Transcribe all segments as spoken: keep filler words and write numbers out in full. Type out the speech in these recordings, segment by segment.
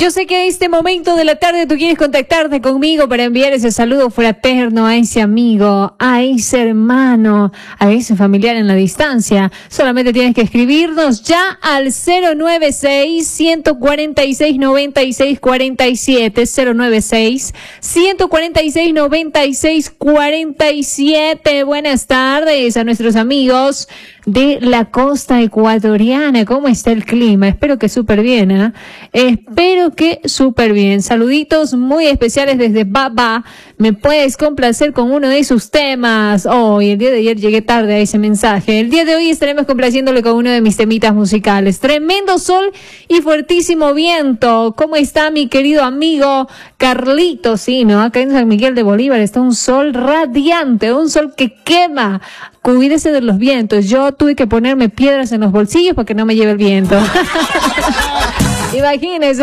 Yo sé que a este momento de la tarde tú quieres contactarte conmigo para enviar ese saludo fraterno a ese amigo, a ese hermano, a ese familiar en la distancia. Solamente tienes que escribirnos ya al cero nueve seis, uno cuatro seis, nueve seis cuatro siete, cero nueve seis, uno cuatro seis, nueve seis cuatro siete. Buenas tardes a nuestros amigos de la costa ecuatoriana. ¿Cómo está el clima? Espero que súper bien, ¿eh? Espero que súper bien. Saluditos muy especiales desde Baba. ¿Me puedes complacer con uno de sus temas? Oh, y el día de ayer llegué tarde a ese mensaje. El día de hoy estaremos complaciéndole con uno de mis temitas musicales. Tremendo sol y fuertísimo viento. ¿Cómo está mi querido amigo Carlitos? Sí, ¿no? Acá en San Miguel de Bolívar está un sol radiante, un sol que quema. Cuídese de los vientos. Yo tuve que ponerme piedras en los bolsillos para que no me lleve el viento. Imagínense.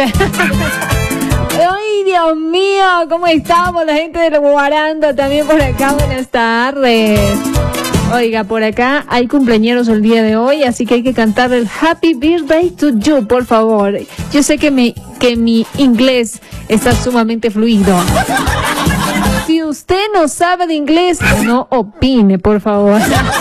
Ay, Dios mío, ¿cómo estamos? La gente de la Guaranda también por acá. Buenas tardes. Oiga, por acá hay cumpleañeros el día de hoy, así que hay que cantar el Happy Birthday to You, por favor. Yo sé que mi, que mi inglés está sumamente fluido. Si usted no sabe de inglés, no opine, por favor.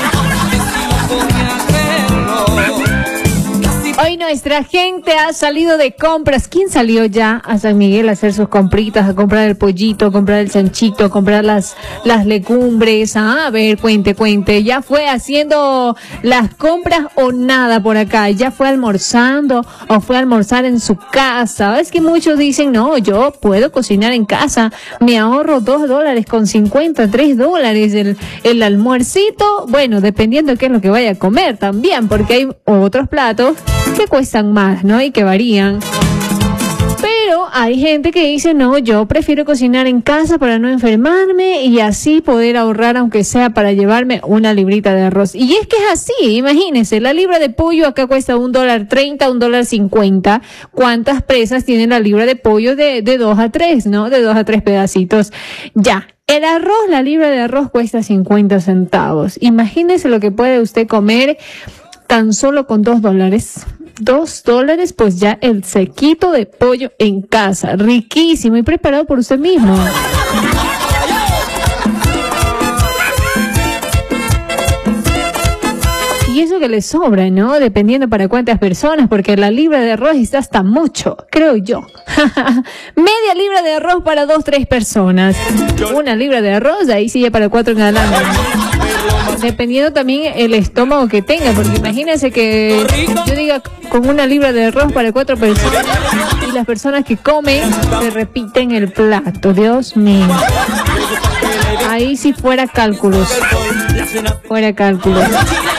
Hoy nuestra gente ha salido de compras. ¿Quién salió ya a San Miguel a hacer sus compritas, a comprar el pollito, a comprar el chanchito, a comprar las, las legumbres? Ah, a ver, cuente, cuente. ¿Ya fue haciendo las compras o nada por acá? ¿Ya fue almorzando o fue a almorzar en su casa? Es que muchos dicen, no, yo puedo cocinar en casa. Me ahorro dos dólares con cincuenta, tres dólares el, el almuercito. Bueno, dependiendo de qué es lo que vaya a comer también, porque hay otros platos que cuestan más, ¿no? Y que varían. Pero hay gente que dice, no, yo prefiero cocinar en casa para no enfermarme y así poder ahorrar, aunque sea para llevarme una librita de arroz. Y es que es así, imagínense, la libra de pollo acá cuesta un dólar treinta, un dólar cincuenta. ¿Cuántas presas tiene la libra de pollo? De, de dos a tres, ¿no? De dos a tres pedacitos. Ya. El arroz, la libra de arroz cuesta cincuenta centavos. Imagínense lo que puede usted comer tan solo con dos dólares. Dos dólares, pues ya el sequito de pollo en casa. Riquísimo y preparado por usted mismo. Y eso que le sobra, ¿no? Dependiendo para cuántas personas, porque la libra de arroz está hasta mucho, creo yo. Media libra de arroz para dos, tres personas. Una libra de arroz, ahí sí ya para cuatro en adelante. Dependiendo también el estómago que tenga, porque imagínense que yo diga con una libra de arroz para cuatro personas y las personas que comen se repiten el plato. Dios mío. Ahí sí fuera cálculos. Fuera cálculos.